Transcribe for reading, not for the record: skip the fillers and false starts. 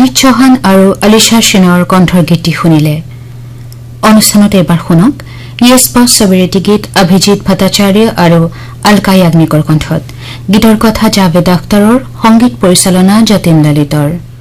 অমিত চৌহান আৰু আলিশা সিনৰ কণ্ঠৰ গীত শুনিলে অনুষ্ঠানত এবাৰ শুনক ইয়েছ বছ ছবিৰেটি গীত অভিজিৎ ভট্টাচাৰ্য আৰু আলকা য়াগনিকৰ কণ্ঠত গীতৰ কথা জাভেদ আখতাৰৰ সংগীত পৰিচালনা যতীন ললিতৰ